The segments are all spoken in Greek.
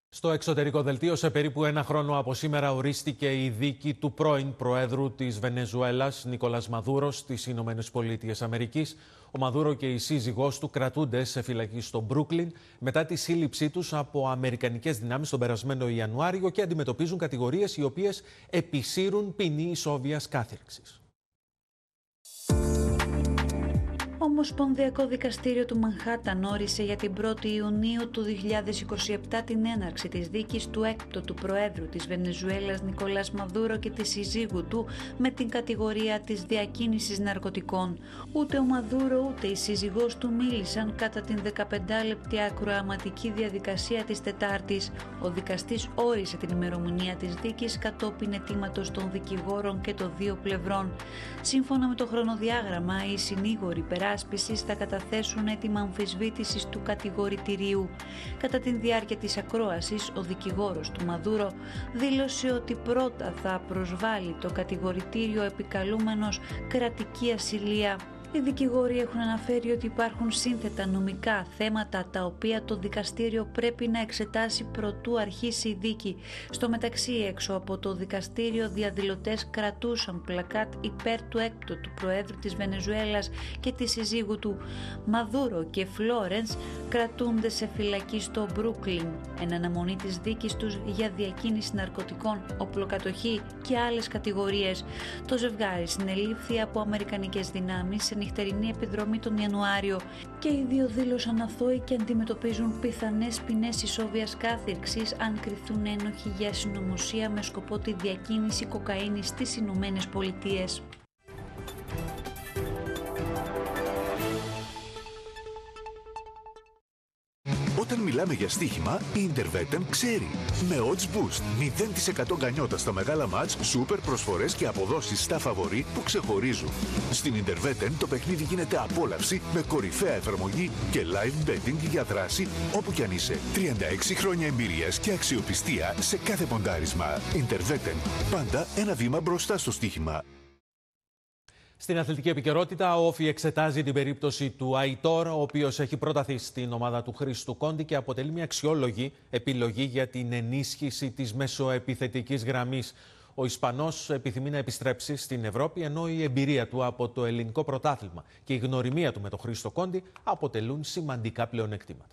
Στο εξωτερικό δελτίο, σε περίπου ένα χρόνο από σήμερα, ορίστηκε η δίκη του πρώην Προέδρου της Βενεζουέλας, Νικολάς Μαδούρο, στις Ηνωμένες Πολιτείες Αμερικής. Ο Μαδούρο και η σύζυγός του κρατούνται σε φυλακή στο Μπρούκλιν μετά τη σύλληψή τους από αμερικανικές δυνάμεις τον περασμένο Ιανουάριο και αντιμετωπίζουν κατηγορίες οι οποίες επισύρουν ποινή ισόβιας κάθυρξης. Ομοσπονδιακό Δικαστήριο του Μανχάταν όρισε για την 1η Ιουνίου του 2027 την έναρξη της δίκης του έκτοτου Προέδρου της Βενεζουέλας Νικολάς Μαδούρο και της συζύγου του με την κατηγορία της διακίνησης ναρκωτικών. Ούτε ο Μαδούρο ούτε η σύζυγός του μίλησαν κατά την 15λεπτη ακροαματική διαδικασία της Τετάρτης. Ο δικαστής όρισε την ημερομηνία της δίκης κατόπιν αιτήματος των δικηγόρων και των δύο πλευρών. Σύμφωνα με το χρονοδιάγραμμα, οι συνήγοροι περάσπισης θα καταθέσουν αίτημα αμφισβήτησης του κατηγορητηρίου. Κατά την διάρκεια της ακρόασης, ο δικηγόρος του Μαδούρο δήλωσε ότι πρώτα θα προσβάλει το κατηγορητήριο επικαλούμενος κρατική ασυλία. Οι δικηγόροι έχουν αναφέρει ότι υπάρχουν σύνθετα νομικά θέματα τα οποία το δικαστήριο πρέπει να εξετάσει προτού αρχίσει η δίκη. Στο μεταξύ, έξω από το δικαστήριο, διαδηλωτές κρατούσαν πλακάτ υπέρ του έκτοτου Προέδρου της Βενεζουέλας και της συζύγου του. Μαδούρο και Φλόρενς κρατούνται σε φυλακή στο Μπρούκλιν εν αναμονή της δίκης τους για διακίνηση ναρκωτικών, οπλοκατοχή και άλλες κατηγορίες. Το ζευγάρι συνελήφθη από αμερικανικές δυνάμεις σε νυχτερινή επιδρομή τον Ιανουάριο και οι δύο δήλωσαν αθώοι και αντιμετωπίζουν πιθανές ποινές ισόβιας κάθυρξης αν κριθούν ένοχοι για συνωμοσία με σκοπό τη διακίνηση κοκαίνης στις Ηνωμένες Πολιτείες. Όταν μιλάμε για στοίχημα, η Intervetem ξέρει. Με odds boost, 0% γκανιότα στα μεγάλα μάτς, σούπερ προσφορές και αποδόσεις στα φαβορί που ξεχωρίζουν. Στην Intervetem το παιχνίδι γίνεται απόλαυση με κορυφαία εφαρμογή και live betting για δράση όπου κι αν είσαι. 36 χρόνια εμπειρίας και αξιοπιστία σε κάθε ποντάρισμα. Intervetem, πάντα ένα βήμα μπροστά στο στοίχημα. Στην αθλητική επικαιρότητα, ο Όφι εξετάζει την περίπτωση του Αϊτόρ, ο οποίος έχει προταθεί στην ομάδα του Χρήστου Κόντι και αποτελεί μια αξιόλογη επιλογή για την ενίσχυση της μεσοεπιθετικής γραμμής. Ο Ισπανός επιθυμεί να επιστρέψει στην Ευρώπη, ενώ η εμπειρία του από το ελληνικό πρωτάθλημα και η γνωριμία του με τον Χρήστο Κόντι αποτελούν σημαντικά πλεονεκτήματα.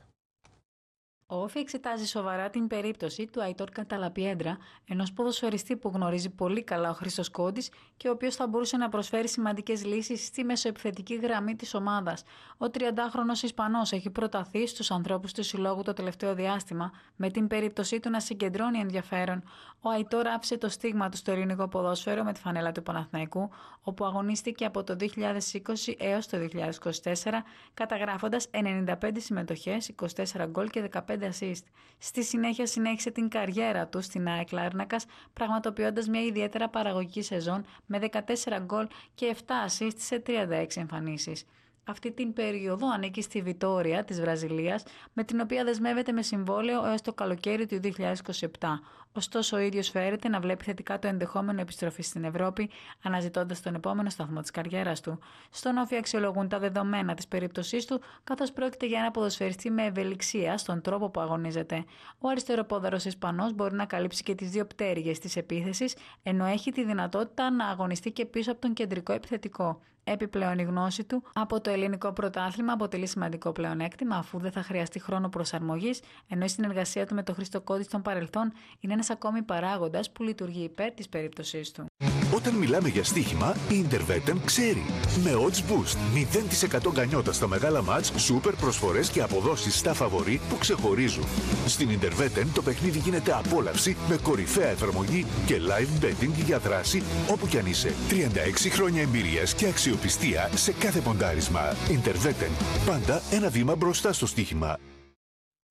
Ο Όφι εξετάζει σοβαρά την περίπτωση του Αϊτόρ Καταλαπιέντρα, ενός ποδοσφαιριστή που γνωρίζει πολύ καλά ο Χρήστος Κόντης και ο οποίος θα μπορούσε να προσφέρει σημαντικές λύσεις στη μεσοεπιθετική γραμμή της ομάδας. Ο 30χρονος Ισπανός έχει προταθεί στους ανθρώπους του συλλόγου το τελευταίο διάστημα, με την περίπτωσή του να συγκεντρώνει ενδιαφέρον. Ο Αϊτόρ άφησε το στίγμα του στο ελληνικό ποδόσφαιρο με τη φανέλα του Παναθηναϊκού, όπου αγωνίστηκε από το 2020 έως το 2024, καταγράφοντας 95 συμμετοχές, 24 γκολ και 15 assist. Στη συνέχεια συνέχισε την καριέρα του στην ΑΕΚ Λάρνακας, πραγματοποιώντας μια ιδιαίτερα παραγωγική σεζόν με 14 γκολ και 7 assist σε 36 εμφανίσεις. Αυτή την περίοδο ανήκει στη Βιτόρια της Βραζιλίας, με την οποία δεσμεύεται με συμβόλαιο έως το καλοκαίρι του 2027. Ωστόσο, ο ίδιος φέρεται να βλέπει θετικά το ενδεχόμενο επιστροφή στην Ευρώπη, αναζητώντας τον επόμενο σταθμό της καριέρας του. Στον Όφι αξιολογούν τα δεδομένα της περίπτωσής του, καθώς πρόκειται για ένα ποδοσφαιριστή με ευελιξία στον τρόπο που αγωνίζεται. Ο αριστεροπόδαρος Ισπανός μπορεί να καλύψει και τις δύο πτέρυγες της επίθεσης, ενώ έχει τη δυνατότητα να αγωνιστεί και πίσω από τον κεντρικό επιθετικό. Επιπλέον, η γνώση του από το ελληνικό πρωτάθλημα αποτελεί σημαντικό πλεονέκτημα, αφού δεν θα χρειαστεί χρόνο προσαρμογής, ενώ η συνεργασία του με τον Χρήστο Κόντι στον παρελθόν είναι ένας ακόμη παράγοντας που λειτουργεί υπέρ της περίπτωσής του. Όταν μιλάμε για στοίχημα, η Intervetem ξέρει. Με odds boost, 0% γκανιότα στα μεγάλα μάτς, σούπερ προσφορές και αποδόσεις στα φαβορί που ξεχωρίζουν. Στην Intervetem το παιχνίδι γίνεται απόλαυση με κορυφαία εφαρμογή και live betting για δράση όπου κι αν είσαι. 36 χρόνια εμπειρίας και αξιοπιστία σε κάθε ποντάρισμα. Intervetem, πάντα ένα βήμα μπροστά στο στοίχημα.